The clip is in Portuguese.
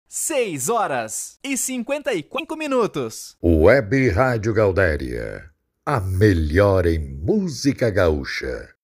6h55. Web Rádio Gaudéria, a melhor em música gaúcha.